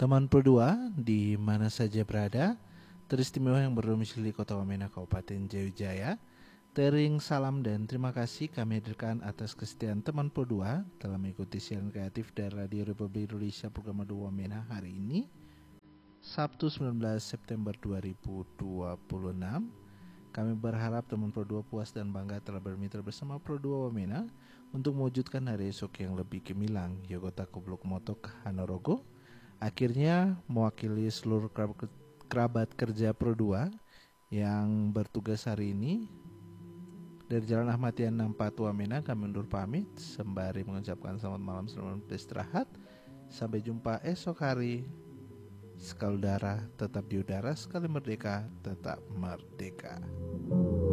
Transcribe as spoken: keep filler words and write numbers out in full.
Teman Pro dua, di mana saja berada, teristimewa yang berdomisili Kota Wamena, Kabupaten Jayapura, tering salam dan terima kasih kami hadirkan atas kesetiaan teman Pro dua dalam mengikuti siaran kreatif dari Radio Republik Indonesia program Madu Wamena hari ini, Sabtu sembilan belas September dua ribu dua puluh enam. Kami berharap teman Pro dua puas dan bangga telah bermitra bersama Pro dua Wamena untuk mewujudkan hari esok yang lebih gemilang. Yogota Kubluk Motok Hanorogo akhirnya mewakili seluruh kerabat kerja Pro dua yang bertugas hari ini dari Jalan Ahmad Yani empat Wamena, kami undur pamit sembari mengucapkan selamat malam, selamat beristirahat. Sampai jumpa esok hari. Sekali udara tetap di udara, sekali merdeka tetap merdeka.